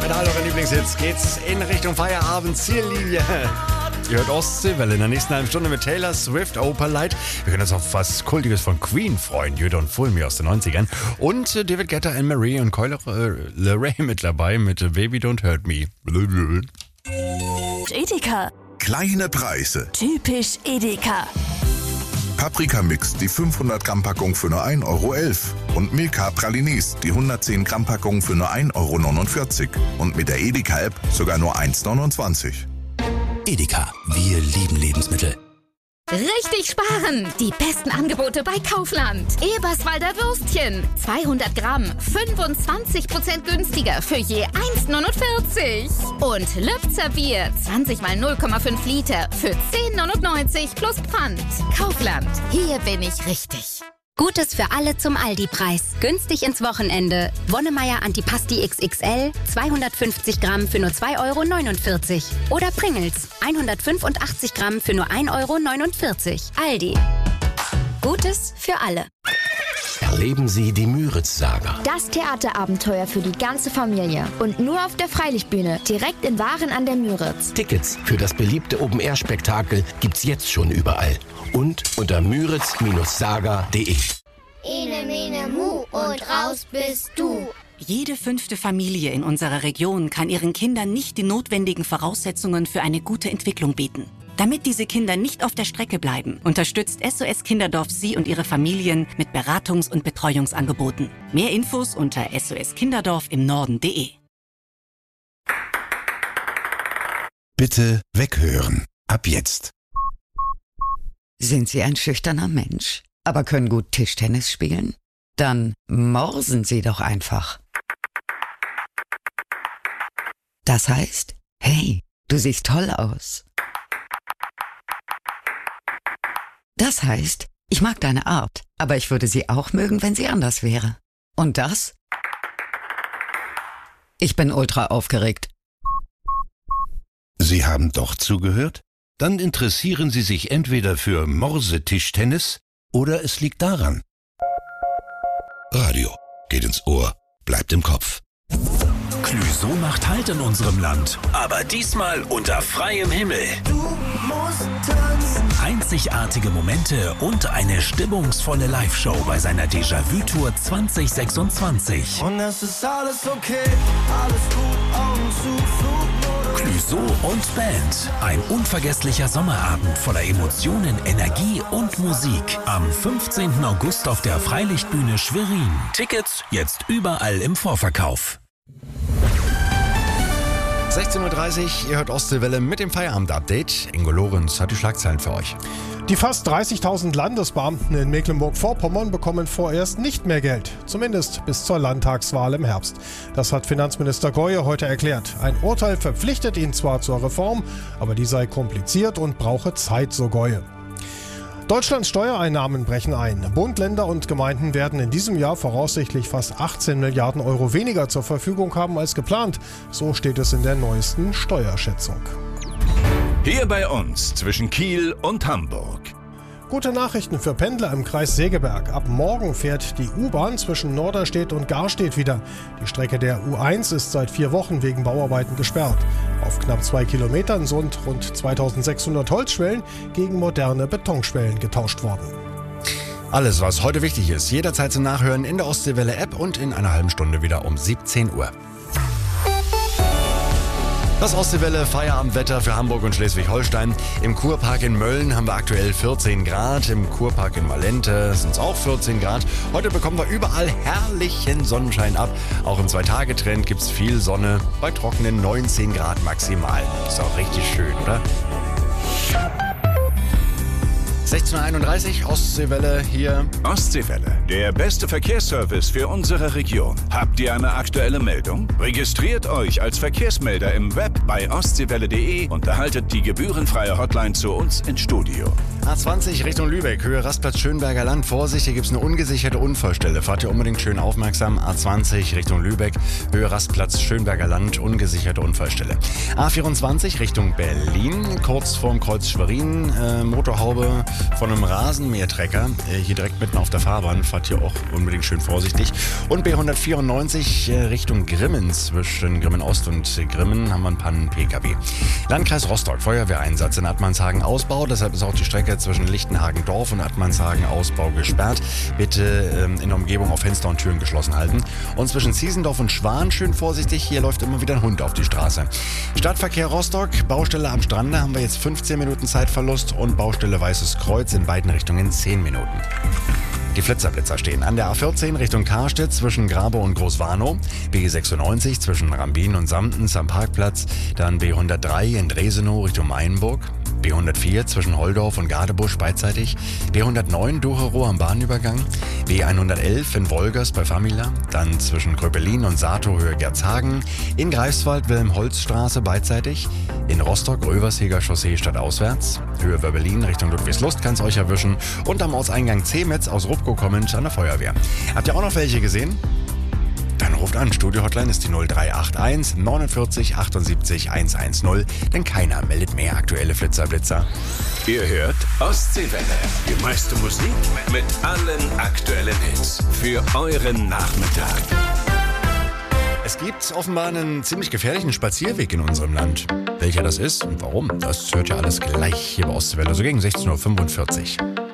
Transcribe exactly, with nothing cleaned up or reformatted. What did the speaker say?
Mit all euren Lieblingshits geht's in Richtung Feierabend, Ziellinie. Ihr hört Ostseewelle in der nächsten halben Stunde mit Taylor Swift, Opalite. Wir können uns auf was Kultiges von Queen freuen. You Don't Fool Me aus den neunzigern. Und äh, David Guetta, Anne-Marie und Coyle äh, LeRae mit dabei mit äh, Baby Don't Hurt Me. Blablabla. Edeka. Kleine Preise. Typisch Edeka. Paprika-Mix, die fünfhundert Gramm Packung für nur ein Euro elf. Und Milka Pralines, die hundertzehn Gramm Packung für nur ein Euro neunundvierzig. Und mit der Edeka-App sogar nur eins neunundzwanzig. Edeka, wir lieben Lebensmittel. Richtig sparen! Die besten Angebote bei Kaufland. Eberswalder Würstchen, zweihundert Gramm, fünfundzwanzig Prozent günstiger für je eins neunundvierzig. Und Lübzer Bier, zwanzig mal null Komma fünf Liter für zehn neunundneunzig plus Pfand. Kaufland, hier bin ich richtig. Gutes für alle zum Aldi-Preis. Günstig ins Wochenende. Wonnemeier Antipasti X X L, zweihundertfünfzig Gramm für nur zwei Euro neunundvierzig. Oder Pringles, hundertfünfundachtzig Gramm für nur ein Euro neunundvierzig. Aldi. Gutes für alle. Erleben Sie die Müritz-Saga. Das Theaterabenteuer für die ganze Familie. Und nur auf der Freilichtbühne, direkt in Waren an der Müritz. Tickets für das beliebte Open-Air-Spektakel gibt's jetzt schon überall. Und unter müritz saga punkt de. Ene, mene, mu und raus bist du. Jede fünfte Familie in unserer Region kann ihren Kindern nicht die notwendigen Voraussetzungen für eine gute Entwicklung bieten. Damit diese Kinder nicht auf der Strecke bleiben, unterstützt S O S Kinderdorf Sie und Ihre Familien mit Beratungs- und Betreuungsangeboten. Mehr Infos unter S O S Kinderdorf im Norden punkt de. Bitte weghören. Ab jetzt. Sind Sie ein schüchterner Mensch, aber können gut Tischtennis spielen? Dann morsen Sie doch einfach. Das heißt, hey, du siehst toll aus. Das heißt, ich mag deine Art, aber ich würde sie auch mögen, wenn sie anders wäre. Und das? Ich bin ultra aufgeregt. Sie haben doch zugehört? Dann interessieren Sie sich entweder für Morse-Tischtennis oder es liegt daran. Radio geht ins Ohr, bleibt im Kopf. Clüso macht Halt in unserem Land, aber diesmal unter freiem Himmel. Du musst tanzen. Einzigartige Momente und eine stimmungsvolle Live-Show bei seiner Déjà-vu-Tour zwanzig sechsundzwanzig. Und es ist alles okay, alles gut, Augen zu, Flugmodus. Clüso und Band. Ein unvergesslicher Sommerabend voller Emotionen, Energie und Musik. Am fünfzehnten August auf der Freilichtbühne Schwerin. Tickets jetzt überall im Vorverkauf. sechzehn Uhr dreißig, ihr hört Ostseewelle mit dem Feierabend-Update. Ingo Lorenz hat die Schlagzeilen für euch. Die fast dreißigtausend Landesbeamten in Mecklenburg-Vorpommern bekommen vorerst nicht mehr Geld. Zumindest bis zur Landtagswahl im Herbst. Das hat Finanzminister Goye heute erklärt. Ein Urteil verpflichtet ihn zwar zur Reform, aber die sei kompliziert und brauche Zeit, so Goye. Deutschlands Steuereinnahmen brechen ein. Bund, Länder und Gemeinden werden in diesem Jahr voraussichtlich fast achtzehn Milliarden Euro weniger zur Verfügung haben als geplant. So steht es in der neuesten Steuerschätzung. Hier bei uns zwischen Kiel und Hamburg. Gute Nachrichten für Pendler im Kreis Segeberg. Ab morgen fährt die U-Bahn zwischen Norderstedt und Garstedt wieder. Die Strecke der U eins ist seit vier Wochen wegen Bauarbeiten gesperrt. Auf knapp zwei Kilometern sind rund zweitausendsechshundert Holzschwellen gegen moderne Betonschwellen getauscht worden. Alles, was heute wichtig ist, jederzeit zum Nachhören in der Ostseewelle-App und in einer halben Stunde wieder um siebzehn Uhr. Das Ostseewelle Feierabendwetter für Hamburg und Schleswig-Holstein. Im Kurpark in Mölln haben wir aktuell vierzehn Grad. Im Kurpark in Malente sind es auch vierzehn Grad. Heute bekommen wir überall herrlichen Sonnenschein ab. Auch im Zwei-Tage-Trend gibt es viel Sonne bei trockenen neunzehn Grad maximal. Ist auch richtig schön, oder? sechzehn Uhr einunddreißig, Ostseewelle hier. Ostseewelle, der beste Verkehrsservice für unsere Region. Habt ihr eine aktuelle Meldung? Registriert euch als Verkehrsmelder im Web bei ostseewelle punkt de und erhaltet die gebührenfreie Hotline zu uns ins Studio. A zwanzig Richtung Lübeck, Höhe Rastplatz Schönberger Land. Vorsicht, hier gibt es eine ungesicherte Unfallstelle. Fahrt ihr unbedingt schön aufmerksam. A zwanzig Richtung Lübeck, Höhe Rastplatz Schönberger Land, ungesicherte Unfallstelle. A vierundzwanzig Richtung Berlin, kurz vorm Kreuz Schwerin, äh, Motorhaube von einem Rasenmähertrecker. Äh, hier direkt mitten auf der Fahrbahn. Fahrt ihr auch unbedingt schön vorsichtig. Und B hundertvierundneunzig äh, Richtung Grimmen, zwischen Grimmen Ost und Grimmen haben wir einen Pannen-P K W. Landkreis Rostock, Feuerwehreinsatz in Attmanshagen Ausbau. Deshalb ist auch die Strecke zwischen Lichtenhagen-Dorf und Attmanshagen-Ausbau gesperrt. Bitte ähm, in der Umgebung auf Fenster und Türen geschlossen halten. Und zwischen Ziesendorf und Schwan schön vorsichtig. Hier läuft immer wieder ein Hund auf die Straße. Stadtverkehr Rostock, Baustelle am Strande haben wir jetzt fünfzehn Minuten Zeitverlust und Baustelle Weißes Kreuz in beiden Richtungen zehn Minuten. Die Flitzerblitzer stehen an der A vierzehn Richtung Karstedt zwischen Grabow und Großwarnow, B sechsundneunzig zwischen Rambin und Samtens am Parkplatz, dann B hundertdrei in Dresenow Richtung Mainburg, B hundertvier zwischen Holdorf und Gadebusch beidseitig, B hundertneun Ducherow am Bahnübergang, B hundertelf in Wolgers bei Famila, dann zwischen Kröpelin und Sato Höhe Gerzhagen, in Greifswald Wilhelm-Holz-Straße beidseitig, in Rostock Röversheger Chaussee stadtauswärts, Höhe Wörbelin Richtung Ludwigslust kann es euch erwischen und am Ortseingang Zemetz aus Rupko kommend an der Feuerwehr. Habt ihr auch noch welche gesehen? Dann ruft an, Studio-Hotline ist die null drei acht eins neunundvierzig achtundsiebzig hundertzehn, denn keiner meldet mehr aktuelle Flitzerblitzer. Ihr hört Ostseewelle, die meiste Musik mit allen aktuellen Hits für euren Nachmittag. Es gibt offenbar einen ziemlich gefährlichen Spazierweg in unserem Land. Welcher das ist und warum, das hört ihr alles gleich hier bei Ostseewelle, so gegen sechzehn Uhr fünfundvierzig.